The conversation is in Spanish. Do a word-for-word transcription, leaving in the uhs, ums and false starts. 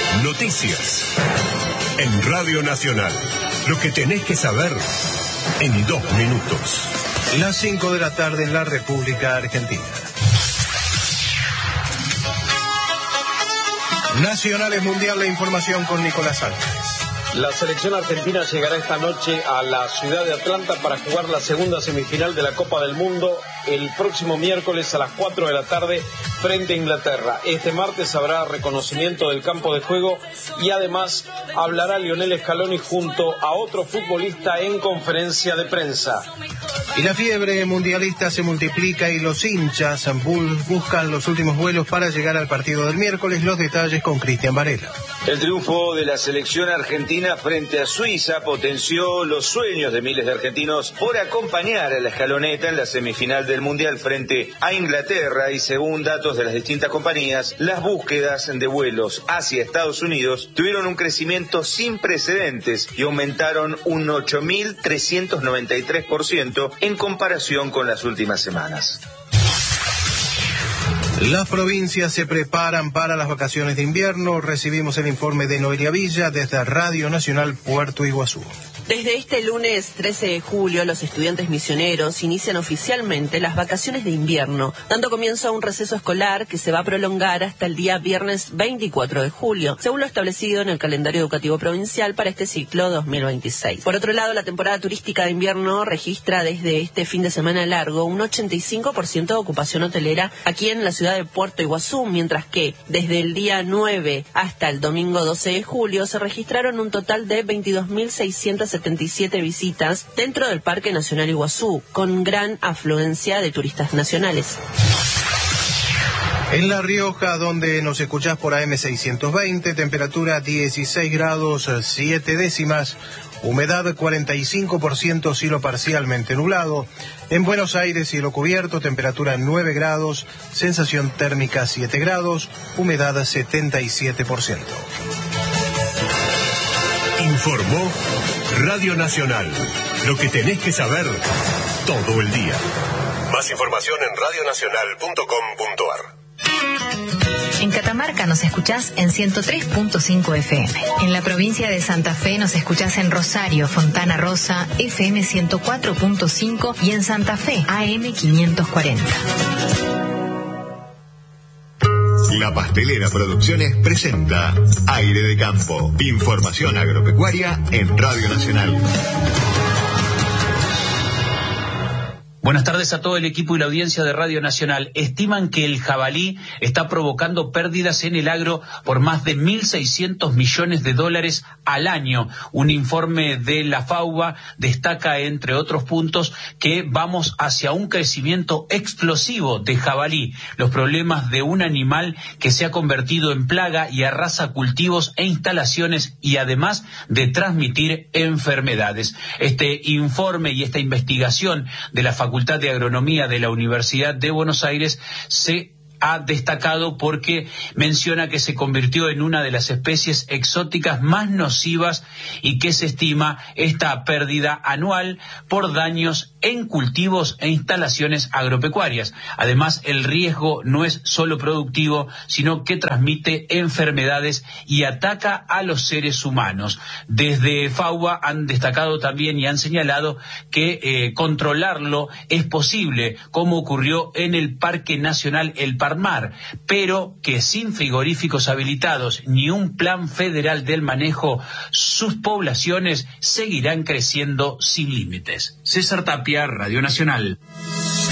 Noticias. En Radio Nacional. Lo que tenés que saber en dos minutos. Las cinco de la tarde en la República Argentina. Nacionales Mundial, la información con Nicolás Sánchez. La selección argentina llegará esta noche a la ciudad de Atlanta para jugar la segunda semifinal de la Copa del Mundo el próximo miércoles a las cuatro de la tarde frente a Inglaterra. Este martes habrá reconocimiento del campo de juego y además hablará Lionel Scaloni junto a otro futbolista en conferencia de prensa. Y la fiebre mundialista se multiplica y los hinchas Bulls buscan los últimos vuelos para llegar al partido del miércoles. Los detalles con Cristian Varela. El triunfo de la selección argentina frente a Suiza potenció los sueños de miles de argentinos por acompañar a la escaloneta en la semifinal del Mundial frente a Inglaterra, y según datos de las distintas compañías, las búsquedas de vuelos hacia Estados Unidos tuvieron un crecimiento sin precedentes y aumentaron un ocho mil trescientos noventa y tres por ciento en comparación con las últimas semanas. Las provincias se preparan para las vacaciones de invierno. Recibimos el informe de Noelia Villa desde Radio Nacional Puerto Iguazú. Desde este lunes trece de julio, los estudiantes misioneros inician oficialmente las vacaciones de invierno, dando comienzo a un receso escolar que se va a prolongar hasta el día viernes veinticuatro de julio, según lo establecido en el calendario educativo provincial para este ciclo dos mil veintiséis. Por otro lado, la temporada turística de invierno registra desde este fin de semana largo un ochenta y cinco por ciento de ocupación hotelera aquí en la ciudad de Puerto Iguazú, mientras que desde el día nueve hasta el domingo doce de julio se registraron un total de veintidós mil seiscientos setenta y siete visitas dentro del Parque Nacional Iguazú, con gran afluencia de turistas nacionales. En La Rioja, donde nos escuchás por A M seiscientos veinte, temperatura dieciséis grados siete décimas, humedad cuarenta y cinco por ciento, cielo parcialmente nublado. En Buenos Aires, cielo cubierto, temperatura nueve grados, sensación térmica siete grados, humedad setenta y siete por ciento. Informó Radio Nacional. Lo que tenés que saber todo el día. Más información en radio nacional punto com punto a r. En Catamarca nos escuchás en ciento tres punto cinco F M. En la provincia de Santa Fe nos escuchás en Rosario, Fontana Rosa, F M ciento cuatro punto cinco y en Santa Fe, A M quinientos cuarenta. La Pastelera Producciones presenta Aire de Campo. Información agropecuaria en Radio Nacional. Buenas tardes a todo el equipo y la audiencia de Radio Nacional. Estiman que el jabalí está provocando pérdidas en el agro por más de mil seiscientos millones de dólares al año. Un informe de la FAUBA destaca, entre otros puntos, que vamos hacia un crecimiento explosivo de jabalí. Los problemas de un animal que se ha convertido en plaga y arrasa cultivos e instalaciones, y además de transmitir enfermedades. Este informe y esta investigación de la Facultad de Agronomía de la Universidad de Buenos Aires se ha destacado porque menciona que se convirtió en una de las especies exóticas más nocivas y que se estima esta pérdida anual por daños en cultivos e instalaciones agropecuarias. Además, el riesgo no es solo productivo, sino que transmite enfermedades y ataca a los seres humanos. Desde FAUBA han destacado también y han señalado que eh, controlarlo es posible, como ocurrió en el Parque Nacional El Parmar, pero que sin frigoríficos habilitados ni un plan federal del manejo, sus poblaciones seguirán creciendo sin límites. César Tapia, Radio Nacional.